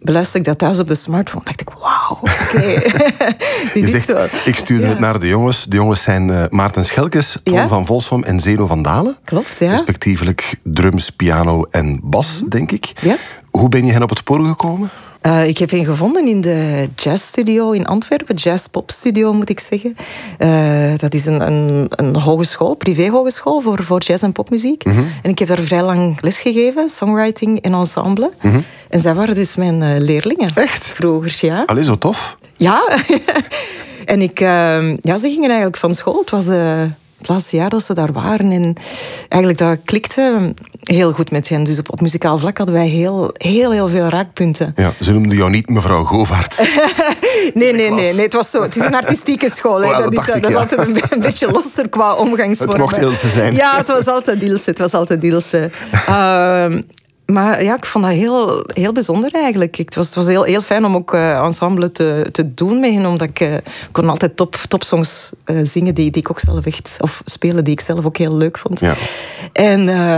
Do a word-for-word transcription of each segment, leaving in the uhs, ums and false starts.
beluisterde ik dat thuis op de smartphone. dacht ik, wauw, oké. Okay. Je zegt, wel. ik stuurde ja. het naar de jongens. De jongens zijn uh, Maarten Schelkes, Toon ja? van Volsom en Zeno van Dalen. Klopt, ja. Respectievelijk drums, piano en bas, mm-hmm. denk ik. Ja. Hoe ben je hen op het spoor gekomen? Uh, ik heb hen gevonden in de jazzstudio in Antwerpen. Jazz-pop-studio, moet ik zeggen. Uh, dat is een, een, een hogeschool, privé-hogeschool voor, voor jazz- en popmuziek. Mm-hmm. En ik heb daar vrij lang lesgegeven, songwriting en ensemble. Mm-hmm. En zij waren dus mijn uh, leerlingen. Echt? Vroeger, ja. Allee, zo tof. Ja. En ik, uh, ja, ze gingen eigenlijk van school. Het was... Uh, Het laatste jaar dat ze daar waren. En eigenlijk dat klikte heel goed met hen. Dus op, op muzikaal vlak hadden wij heel, heel, heel veel raakpunten. Ja, ze noemden jou niet mevrouw Govaert. nee, nee, nee, nee. Het was zo. Het is een artistieke school. Hè. Oh, ja, dat, dat, is, ik, dat ja. is altijd een, een beetje losser qua omgangsvormen. Het mocht Ilse zijn. Ja, het was altijd Ilse. Het was altijd Ilse. Uh, Maar ja, ik vond dat heel, heel bijzonder eigenlijk. Het was, het was heel, heel fijn om ook uh, ensemble te, te doen met hen, omdat ik uh, kon altijd top, topsongs uh, zingen die, die ik ook zelf echt... Of spelen die ik zelf ook heel leuk vond. Ja. En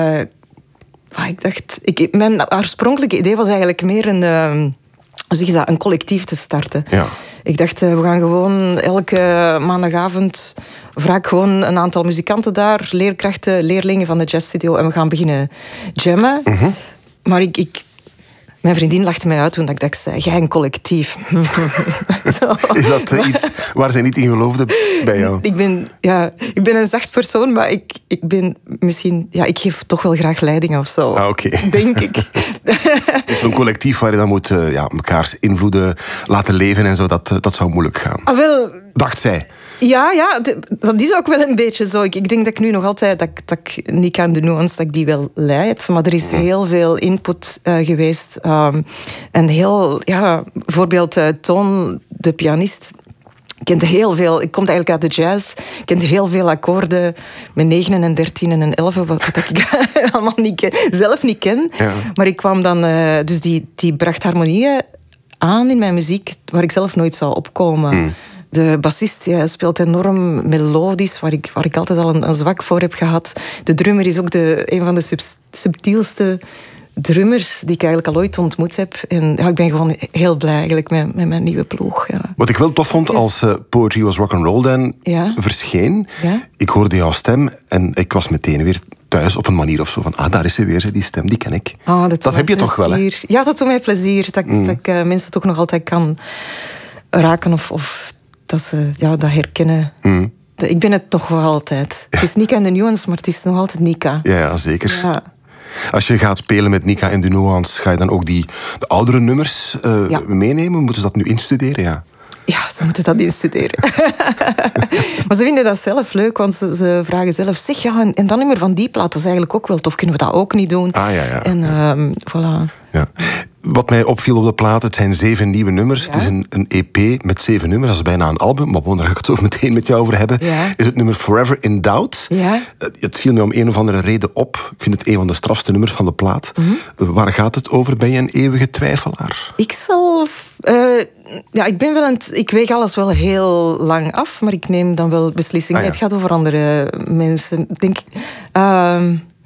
uh, ik dacht... Ik, mijn oorspronkelijke idee was eigenlijk meer een... Uh, hoe zeg je dat? Een collectief te starten. Ja. Ik dacht, uh, we gaan gewoon elke maandagavond... vraag ik gewoon een aantal muzikanten daar, leerkrachten, leerlingen van de jazzstudio, en we gaan beginnen jammen. Mm-hmm. Maar ik, ik, mijn vriendin lachte mij uit toen ik dat zei, jij een collectief. Is dat uh, iets waar zij niet in geloofde bij jou? Ik ben, ja, ik ben een zacht persoon, maar ik, ik ben misschien... Ja, ik geef toch wel graag leiding of zo. Ah, okay. Denk ik. Een collectief waar je dan moet uh, ja, mekaars invloeden laten leven en zo, dat, uh, dat zou moeilijk gaan. Ah, wel... Dacht zij. Ja, ja, dat is ook wel een beetje zo. Ik, ik denk dat ik nu nog altijd, dat, dat ik Nika en de Nuance, dat ik die wel leid. Maar er is heel veel input uh, geweest. Um, en heel, ja, bijvoorbeeld uh, Toon, de pianist, kent heel veel, ik kom eigenlijk uit de jazz, kent heel veel akkoorden met negen en dertien en elf, wat, wat ik allemaal niet ken, zelf niet ken. Ja. Maar ik kwam dan, uh, dus die, die bracht harmonieën aan in mijn muziek, waar ik zelf nooit zou opkomen. Mm. De bassist ja, speelt enorm melodisch, waar ik, waar ik altijd al een, een zwak voor heb gehad. De drummer is ook de, een van de sub, subtielste drummers die ik eigenlijk al ooit ontmoet heb. En ja, ik ben gewoon heel blij eigenlijk met, met mijn nieuwe ploeg. Ja. Wat ik wel tof vond yes. als uh, Poetry Was Rock'n'Roll dan ja. verscheen. Ja? Ik hoorde jouw stem en ik was meteen weer thuis op een manier of zo van, ah, daar is ze weer, die stem, die ken ik. Oh, dat dat heb je plezier. toch wel, hè? Ja, dat doet mij plezier. Dat, mm. dat ik uh, mensen toch nog altijd kan raken of... of dat ze ja, dat herkennen. Mm. Ik ben het toch wel altijd. Het is Nika en de Nuance, maar het is nog altijd Nika. Ja, ja zeker. Ja. Als je gaat spelen met Nika en de Nuance, ga je dan ook die, de oudere nummers uh, ja. meenemen? Moeten ze dat nu instuderen? Ja, ja ze moeten dat instuderen. Maar ze vinden dat zelf leuk, want ze, ze vragen zelf... Zeg, ja, en, en dan nummer van die plaat, dat is eigenlijk ook wel tof. Kunnen we dat ook niet doen? Ah, ja, ja. En uh, voilà. Ja. Wat mij opviel op de plaat, het zijn zeven nieuwe nummers. Ja? Het is een, een E P met zeven nummers, dat is bijna een album. Maar bon, daar ga ik het zo meteen met jou over hebben. Ja. Is het nummer Forever in Doubt. Ja. Het viel me om een of andere reden op. Ik vind het een van de strafste nummers van de plaat. Mm-hmm. Waar gaat het over? Ben je een eeuwige twijfelaar? Ik zal... Uh, ja, ik ben wel een... Ik weeg alles wel heel lang af, maar ik neem dan wel beslissingen. Ah, ja. Het gaat over andere mensen. Denk ik... Uh,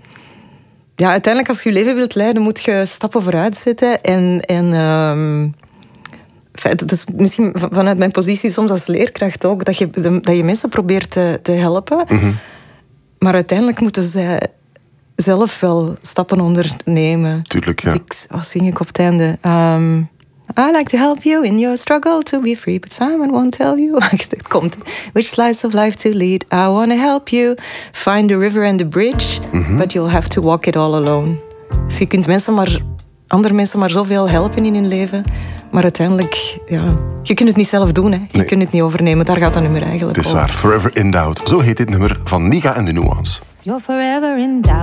Ja, uiteindelijk als je je leven wilt leiden, moet je stappen vooruit zetten. En, en um, het is misschien vanuit mijn positie soms als leerkracht ook, dat je, dat je mensen probeert te, te helpen. Mm-hmm. Maar uiteindelijk moeten zij zelf wel stappen ondernemen. Tuurlijk, ja. Ik, wat zing ik op het einde? Um, I like to help you in your struggle to be free, but Simon won't tell you. Het komt. Which slice of life to lead? I want to help you find the river and the bridge, mm-hmm. but you'll have to walk it all alone. Dus je kunt mensen maar, andere mensen maar zoveel helpen in hun leven, maar uiteindelijk, ja, je kunt het niet zelf doen, hè. Je nee. kunt het niet overnemen. Daar gaat dat nummer eigenlijk over. Het is over. waar. Forever in Doubt. Zo heet dit nummer van Nika en de Nuance. You're forever in doubt.